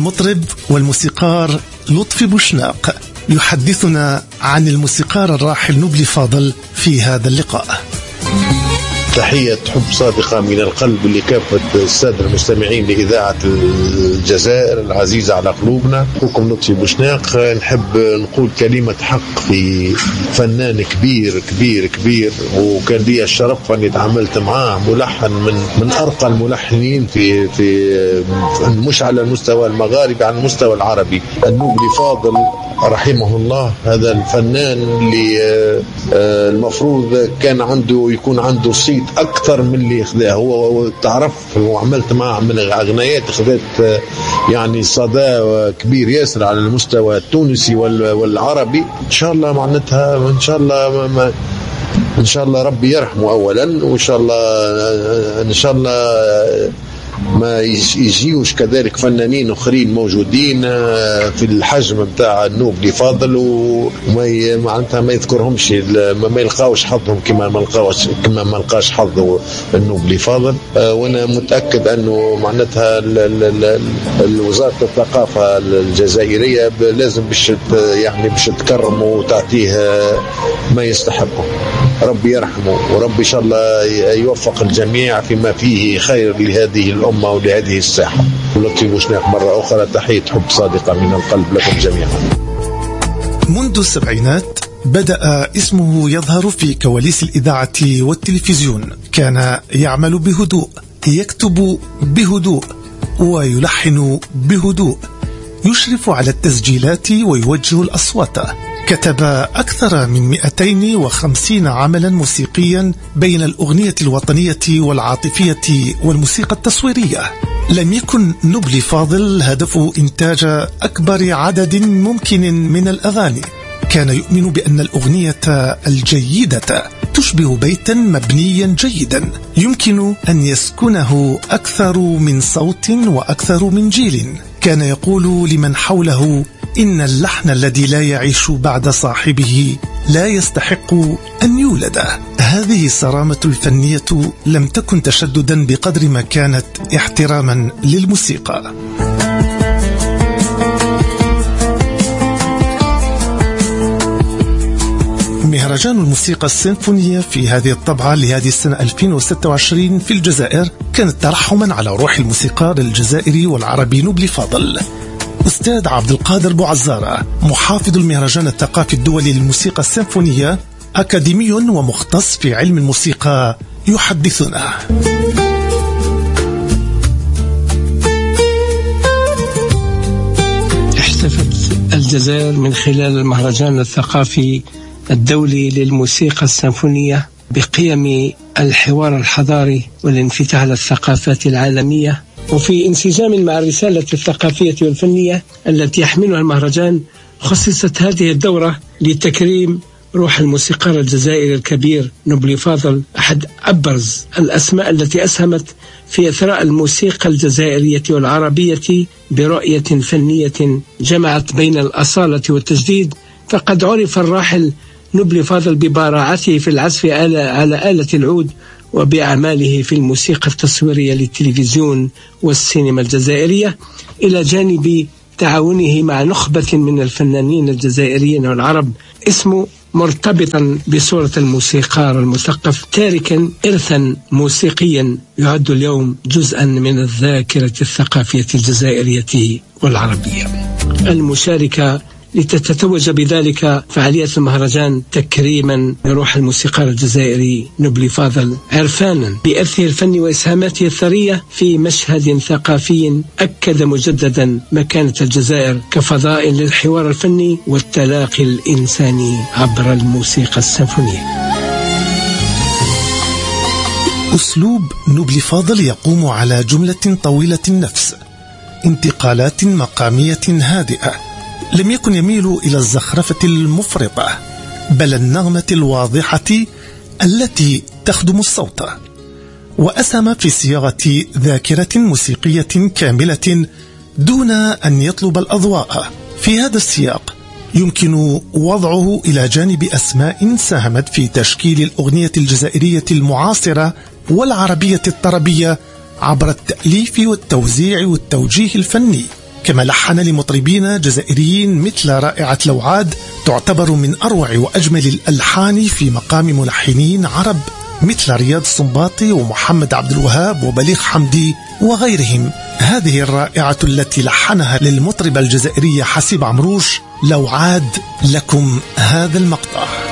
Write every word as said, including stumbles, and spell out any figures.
المطرب والموسيقار لطفي بوشناق يحدثنا عن الموسيقار الراحل نبلي فاضل في هذا اللقاء. تحية حب صادقة من القلب لكافة السادة المستمعين لإذاعة الجزائر العزيزة على قلوبنا. أخوكم لطفي بوشناق. نحب نقول كلمة حق في فنان كبير كبير كبير، وكان لي الشرف أني تعاملت معاه، ملحن من من أرقى الملحنين في في مش على المستوى المغاربي، على المستوى العربي. النبلي فاضل رحمه الله، هذا الفنان اللي المفروض كان عنده يكون عنده صيت أكثر من اللي خذاه هو. تعرف وعملت معه من أغنيات خذت يعني صدى كبير ياسر على المستوى التونسي والعربي. إن شاء الله معناتها إن شاء الله ما إن شاء الله ربي يرحمه أولا، وإن شاء الله إن شاء الله ما يجيوش كذلك فنانين اخرين موجودين في الحجم بتاع النبلي فاضل، وما معناتها ما يذكرهمش، ما يلقاوش حظهم كما ما لقاوش كما ما لقاش حظه النبلي فاضل. وانا متاكد انه معناتها وزاره الثقافه الجزائريه لازم باش يعني باش تكرمه وتعطيه ما يستحقه. ربي يرحمه وربي ان شاء الله يوفق الجميع فيما فيه خير لهذه الأمة ولهذه الساحة. لطفي بوشناق مرة أخرى تحية حب صادقة من القلب لكم جميعا. منذ السبعينات بدأ اسمه يظهر في كواليس الإذاعة والتلفزيون. كان يعمل بهدوء، يكتب بهدوء، ويلحن بهدوء، يشرف على التسجيلات ويوجه الأصوات. كتب أكثر من مئتين وخمسين عملا موسيقيا بين الأغنية الوطنية والعاطفية والموسيقى التصويرية. لم يكن نبلي فاضل هدفه إنتاج أكبر عدد ممكن من الأغاني. كان يؤمن بأن الأغنية الجيدة تشبه بيتا مبنيا جيدا يمكن أن يسكنه أكثر من صوت وأكثر من جيل. كان يقول لمن حوله إن اللحن الذي لا يعيش بعد صاحبه لا يستحق أن يولد. هذه الصرامة الفنية لم تكن تشددا بقدر ما كانت احتراما للموسيقى. مهرجان الموسيقى السيمفونية في هذه الطبعة لهذه السنة ألفين وستة وعشرين في الجزائر كانت ترحما على روح الموسيقار الجزائري والعربي نبلي فاضل. أستاذ عبد القادر بوعزارة محافظ المهرجان الثقافي الدولي للموسيقى السيمفونية، أكاديمي ومختص في علم الموسيقى، يحدثنا. احتفت الجزائر من خلال المهرجان الثقافي الدولي للموسيقى السيمفونية بقيم الحوار الحضاري والانفتاح على الثقافات العالمية، وفي انسجام مع الرسالة الثقافية والفنية التي يحملها المهرجان. خصصت هذه الدورة لتكريم روح الموسيقار الجزائري الكبير نبلي فاضل، أحد أبرز الأسماء التي أسهمت في إثراء الموسيقى الجزائرية والعربية برؤية فنية جمعت بين الأصالة والتجديد. فقد عرف الراحل نبلي فاضل ببراعته في العزف على آلة العود وبأعماله في الموسيقى التصويرية للتلفزيون والسينما الجزائرية، إلى جانب تعاونه مع نخبة من الفنانين الجزائريين والعرب. اسمه مرتبطا بصورة الموسيقار المثقف، تاركا إرثا موسيقيا يعد اليوم جزءا من الذاكرة الثقافية الجزائرية والعربية. المشاركة لتتوج بذلك فعاليات المهرجان تكريما لروح الموسيقار الجزائري نبلي فاضل، عرفانا بإرثه الفني وإسهاماته الثرية في مشهد ثقافي أكد مجددا مكانة الجزائر كفضاء للحوار الفني والتلاقي الإنساني عبر الموسيقى السيمفونية. أسلوب نبلي فاضل يقوم على جملة طويلة النفس، انتقالات مقامية هادئة، لم يكن يميل إلى الزخرفة المفرطة بل النغمة الواضحة التي تخدم الصوت. وأسهم في صياغة ذاكرة موسيقية كاملة دون أن يطلب الأضواء. في هذا السياق يمكن وضعه إلى جانب أسماء ساهمت في تشكيل الأغنية الجزائرية المعاصرة والعربية الطربية عبر التأليف والتوزيع والتوجيه الفني. كما لحن لمطربين جزائريين مثل رائعة لوعاد، تعتبر من أروع وأجمل الألحان في مقام ملحنين عرب مثل رياض السنباطي ومحمد عبد الوهاب وبليغ حمدي وغيرهم. هذه الرائعة التي لحنها للمطربة الجزائرية حسيب عمروش، لوعاد، لكم هذا المقطع.